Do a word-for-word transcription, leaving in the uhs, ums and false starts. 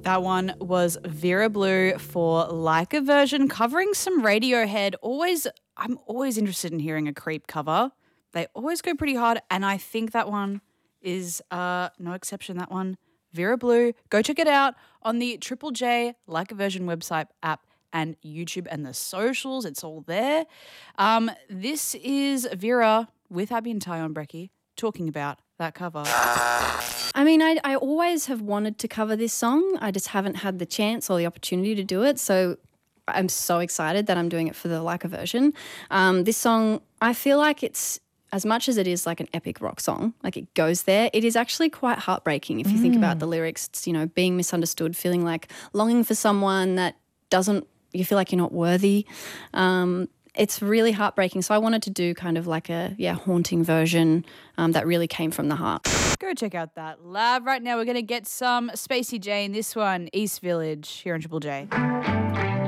That one was Vera Blue for Like a Version, covering some Radiohead. Always, I'm always interested in hearing a Creep cover. They always go pretty hard, and I think that one is uh, no exception. That one, Vera Blue. Go check it out on the Triple J Like a Version website, app, and YouTube and the socials. It's all there. Um, this is Vera with Abby and Ty on Brecky talking about that cover. I mean, I, I always have wanted to cover this song. I just haven't had the chance or the opportunity to do it. So I'm so excited that I'm doing it for the Like a Version. Um, this song, I feel like it's, as much as it is like an epic rock song, like it goes there, it is actually quite heartbreaking if you mm. think about the lyrics. It's, you know, being misunderstood, feeling like longing for someone that doesn't, you feel like you're not worthy. Um, it's really heartbreaking. So I wanted to do kind of like a, yeah, haunting version um, that really came from the heart. Go check out that lab right now. We're going to get some Spacey Jane. This one, East Village, here on Triple J.